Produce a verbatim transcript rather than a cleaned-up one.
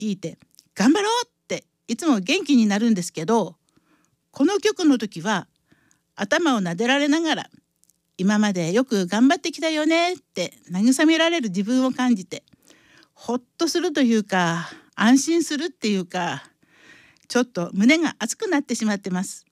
いて頑張ろうっていつも元気になるんですけど、この曲の時は頭を撫でられながら今までよく頑張ってきたよねって慰められる自分を感じて、ほっとするというか安心するっていうか、ちょっと胸が熱くなってしまってます。